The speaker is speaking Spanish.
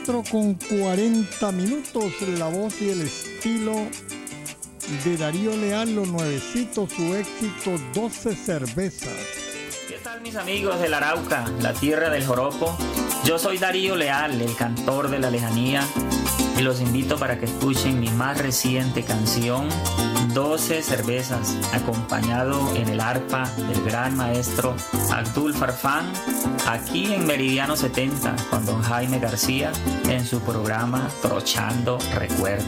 4:40, la voz y el estilo de Darío Leal, los nuevecitos, su éxito 12 cervezas. ¿Qué tal, mis amigos del Arauca, la tierra del joropo? Yo soy Darío Leal, el cantor de la lejanía, y los invito para que escuchen mi más reciente canción, 12 cervezas, acompañado en el arpa del gran maestro Abdul Farfán, aquí en Meridiano 70, con don Jaime García, en su programa Trochando Recuerdos.